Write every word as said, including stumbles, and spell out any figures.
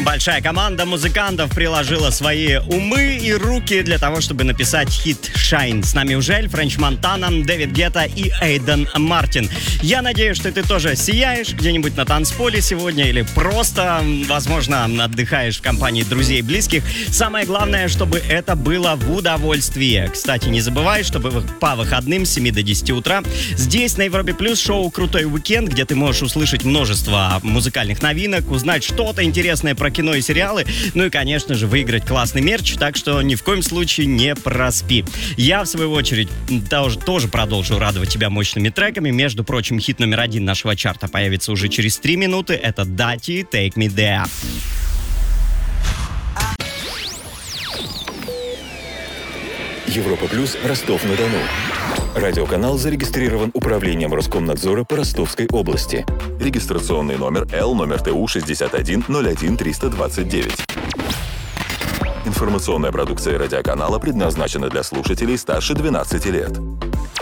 Большая команда музыкантов приложила свои умы и руки для того, чтобы написать хит «Shine». С нами уже Френч Монтана, Дэвид Гетта и Эйден Мартин. Я надеюсь, что ты тоже сияешь где-нибудь на танцполе сегодня или просто, возможно, отдыхаешь в компании друзей и близких. Самое главное, чтобы это было в удовольствие. Кстати, не забывай, чтобы по выходным с семи до десяти утра здесь на Европе Плюс шоу «Крутой уикенд», где ты можешь услышать множество музыкальных новинок, узнать что-то интересное про кино и сериалы, ну и, конечно же, выиграть классный мерч, так что ни в коем случае не проспи. Я, в свою очередь, тоже, тоже продолжу радовать тебя мощными треками. Между прочим, хит номер один нашего чарта появится уже через три минуты. Это Дати «Take Me There». Европа Плюс, Ростов-на-Дону. Радиоканал зарегистрирован Управлением Роскомнадзора по Ростовской области. Регистрационный номер Л, номер ТУ шестьдесят один ноль один триста двадцать девять. Информационная продукция радиоканала предназначена для слушателей старше двенадцати лет.